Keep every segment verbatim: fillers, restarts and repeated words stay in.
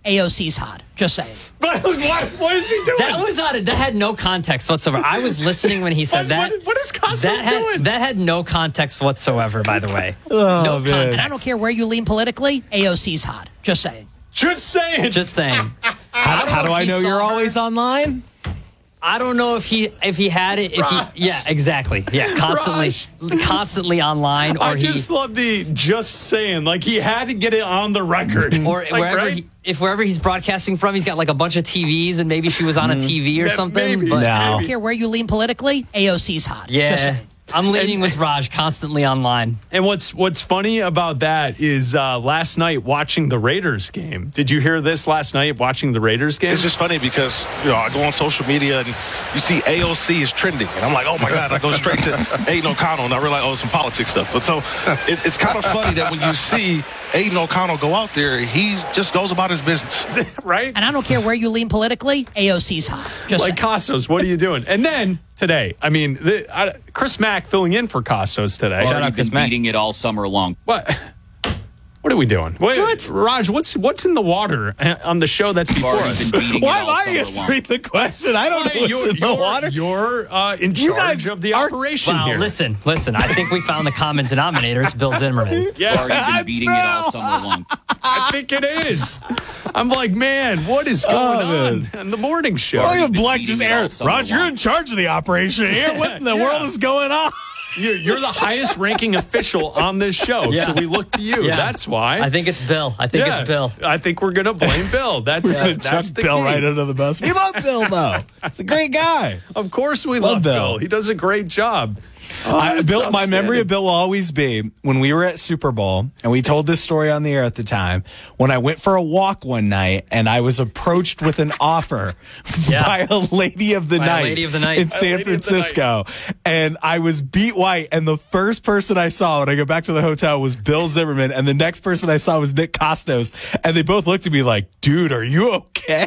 A O C's hot. Just saying. But what, what is he doing? That was out of, that had no context whatsoever. I was listening when he said what, that. What, what is Costos that had, doing? That had no context whatsoever, by the way. Oh, no man. context. And I don't care where you lean politically. A O C's hot. Just saying. Just saying. Just saying. How, how do I know you're always online? I don't know if he if he had it. If Raj. he yeah, exactly. Yeah, constantly Raj. constantly online. Or I he, just love the just saying. Like he had to get it on the record. Or like, wherever right? he, if wherever he's broadcasting from, he's got like a bunch of T Vs, and maybe she was on a T V or Yeah, something. maybe. But No. I don't care where you lean politically. A O C's hot. Just yeah, saying. I'm leaning with Raj, constantly online. And what's what's funny about that is uh, last night watching the Raiders game. Did you hear this last night watching the Raiders game? It's just funny because, you know, I go on social media and you see A O C is trending. And I'm like, oh, my God. I go straight to Aiden O'Connell and I realize, oh, some politics stuff. But so it's, it's kind of funny that when you see Aiden O'Connell go out there, he just goes about his business. Right? And I don't care where you lean politically. A O C's hot. Just Like saying. Costos, what are you doing? And then today, I mean, the, I, Chris Mack filling in for Costos today. Shout Already out Chris been Mack. beating it all summer long. What? What are we doing? Wait, What? Raj, what's what's in the water on the show that's before Already us? been beating Why it am all I summer answering long. the question? I don't know what's you're, in the you're, water. You're uh, in You charge guys of the are- operation Wow, here. listen, listen. I think we found the common denominator. It's Bill Zimmerman. Yeah, Already been That's beating it all Bill. summer long. I think it is. I'm like, man, what is going Oh, on in the morning show? Well, been Black beating just it all aired. summer Raj, you're long. in charge of the operation here. What in the Yeah. world is going on? You're, you're the highest ranking official on this show, Yeah. so we look to you. Yeah. That's why. I think it's Bill. I think Yeah. it's Bill. I think we're gonna blame Bill. That's We're gonna the, that's chuck the Bill key. right under the bus. We love Bill, though. It's a great guy. Of course, we Love love, Bill. Bill. He does a great job. I, that's Bill, my memory outstanding. of Bill will always be when we were at Super Bowl, and we told this story on the air at the time, when I went for a walk one night and I was approached with an offer Yeah. by a lady of the By a night lady of the night. in A San lady of the Francisco. And I was beat white, and the first person I saw when I go back to the hotel was Bill Zimmerman, and the next person I saw was Nick Costos. And they both looked at me like, dude, are you okay?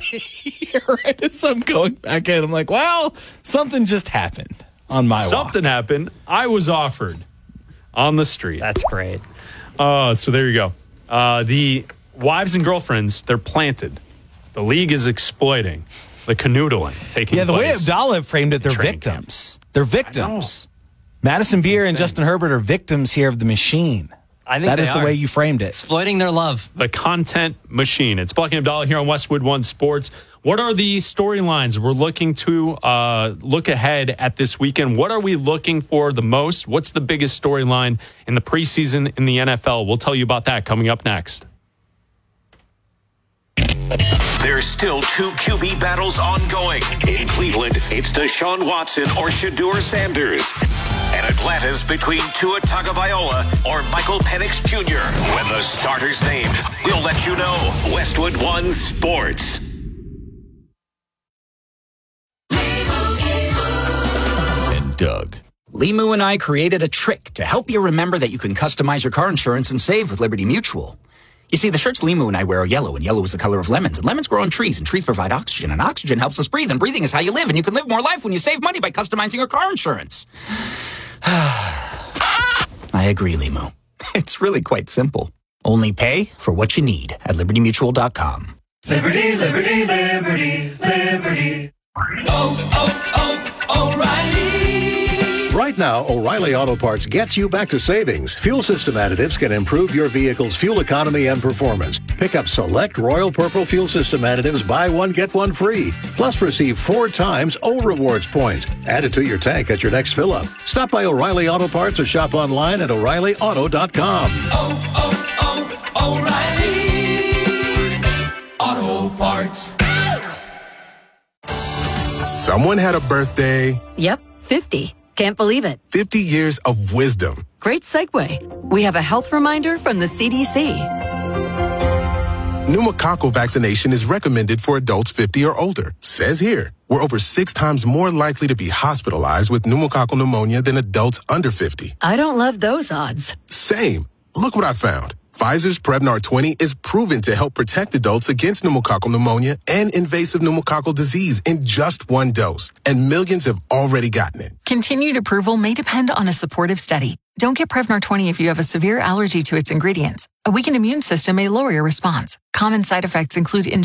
Right as I'm going back in, I'm like, well, something just happened on my walk. Something happened. I was offered on the street. That's great. Uh, so there you go. Uh, the wives and girlfriends, they're planted. The league is exploiting the canoodling taking Yeah, the way place. Abdallah framed it, they're Training victims. They're victims. Madison Beer and insane. Justin Herbert are victims here of the machine. I think That they is the are. way you framed it. Exploiting their love. The content machine. It's Bucky and Abdallah here on Westwood One Sports. What are the storylines we're looking to uh, look ahead at this weekend? What are we looking for the most? What's the biggest storyline in the preseason in the N F L? We'll tell you about that coming up next. There's still two Q B battles ongoing. In Cleveland, it's Deshaun Watson or Shedeur Sanders. And Atlanta's between Tua Tagovailoa or Michael Penix Junior When the starter's named, we'll let you know. Westwood One Sports. And Doug. Limu and I created a trick to help you remember that you can customize your car insurance and save with Liberty Mutual. You see, the shirts Limu and I wear are yellow, and yellow is the color of lemons. And lemons grow on trees, and trees provide oxygen, and oxygen helps us breathe, and breathing is how you live, and you can live more life when you save money by customizing your car insurance. I agree, Limu. It's really quite simple. Only pay for what you need at liberty mutual dot com. Liberty, liberty, liberty, liberty. Oh, oh, oh, O'Reilly. Right now, O'Reilly Auto Parts gets you back to savings. Fuel system additives can improve your vehicle's fuel economy and performance. Pick up select Royal Purple fuel system additives, buy one, get one free. Plus, receive four times O Rewards points added to your tank at your next fill-up. Stop by O'Reilly Auto Parts or shop online at o'reilly auto dot com. Oh, oh, oh, O'Reilly. Auto Parts. Someone had a birthday. Yep, fifty. Can't believe it. fifty years of wisdom. Great segue. We have a health reminder from the C D C. Pneumococcal vaccination is recommended for adults fifty or older. Says here, we're over six times more likely to be hospitalized with pneumococcal pneumonia than adults under fifty. I don't love those odds. Same. Look what I found. Pfizer's Prevnar twenty is proven to help protect adults against pneumococcal pneumonia and invasive pneumococcal disease in just one dose. And millions have already gotten it. Continued approval may depend on a supportive study. Don't get Prevnar twenty if you have a severe allergy to its ingredients. A weakened immune system may lower your response. Common side effects include